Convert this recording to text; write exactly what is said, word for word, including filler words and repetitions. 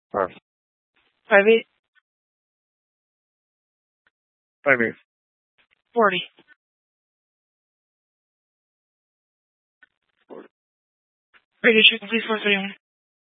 Perfect. Five eight. Five eight. Forty. Radio check, please, four thirty one.